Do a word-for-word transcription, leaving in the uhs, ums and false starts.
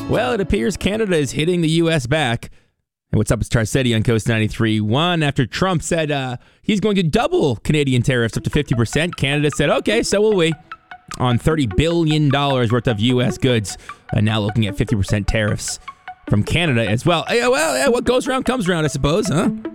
Well, it appears Canada is hitting the U S back. And what's up, it's Tarcetti on Coast ninety-three point one. After Trump said uh, he's going to double Canadian tariffs up to fifty percent, Canada said, okay, so will we, on thirty billion dollars worth of U S goods. And now looking at fifty percent tariffs from Canada as well. Hey, well, yeah, what goes around comes around, I suppose, huh?